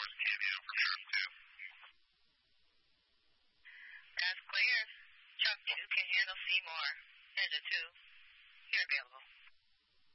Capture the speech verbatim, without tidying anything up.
is cameo for Shark two. That's clear. Chuck two can handle Seymour. Edge two. You're available.